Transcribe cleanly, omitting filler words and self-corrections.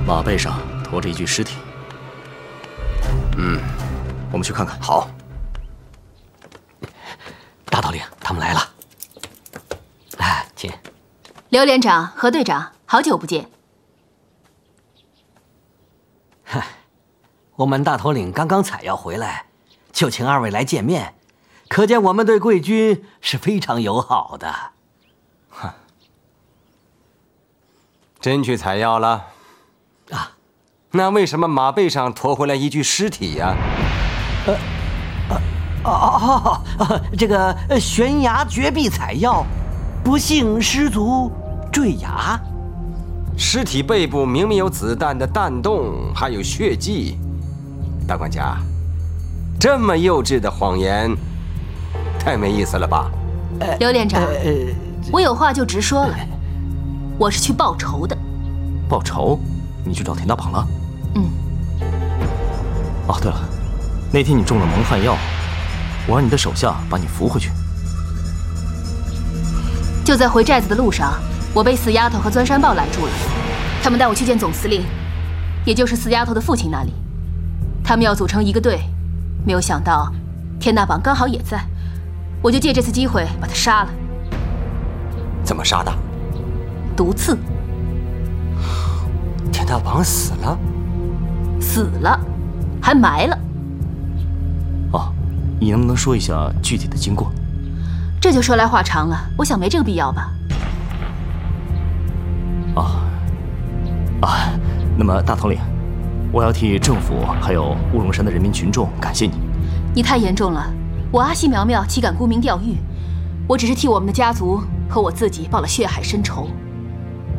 马背上驮着一具尸体。我们去看看。 好。 大头领，他们来了。哎，请。 刘连长、何队长，好久不见。 嗨，我们大头领刚刚采药回来，就请二位来见面，可见我们对贵军是非常友好的。 哼，真去采药了？ 啊， 那为什么马背上驮回来一具尸体呀？ 这个悬崖绝壁采药，不幸失足坠崖。 尸体背部明明有子弹的弹洞，还有血迹。大管家，这么幼稚的谎言，太没意思了吧？ 刘连长，我有话就直说了，我是去报仇的。 报仇？你去找田大绑了？哦，对了，那天你中了蒙汗药，我让你的手下把你扶回去。 就在回寨子的路上，我被死丫头和钻山豹拦住了，他们带我去见总司令，也就是死丫头的父亲那里。他们要组成一个队，没有想到田大绑刚好也在，我就借这次机会把他杀了。 怎么杀的？ 毒刺。 田大绑死了？ 死了，还埋了。 哦，你能不能说一下具体的经过？ 这就说来话长了，我想没这个必要吧。 那么大头领，我要替政府还有乌龙山的人民群众感谢你。 你太严重了，我阿西苗苗岂敢沽名钓誉？我只是替我们的家族和我自己报了血海深仇。